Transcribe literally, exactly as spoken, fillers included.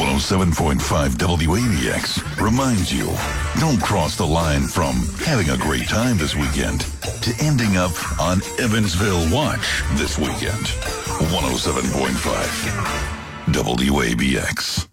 one oh seven point five W A B X reminds you, don't cross the line from having a great time this weekend to ending up on Evansville Watch this weekend. one oh seven point five W A B X.